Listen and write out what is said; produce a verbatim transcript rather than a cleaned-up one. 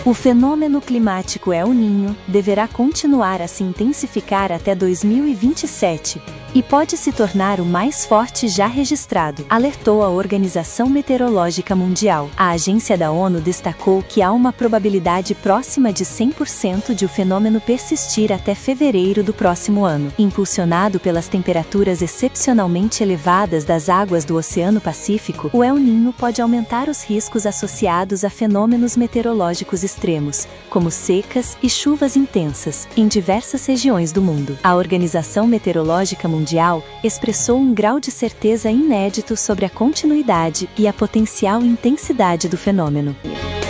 O fenômeno climático El Niño deverá continuar a se intensificar até dois mil e vinte e sete e pode se tornar o mais forte já registrado, alertou a Organização Meteorológica Mundial. A agência da ONU destacou que há uma probabilidade próxima de cem por cento de o fenômeno persistir até fevereiro do próximo ano. Impulsionado pelas temperaturas excepcionalmente elevadas das águas do Oceano Pacífico, o El Niño pode aumentar os riscos associados a fenômenos meteorológicos extremos, como secas e chuvas intensas, em diversas regiões do mundo. A Organização Meteorológica Mundial expressou um grau de certeza inédito sobre a continuidade e a potencial intensidade do fenômeno.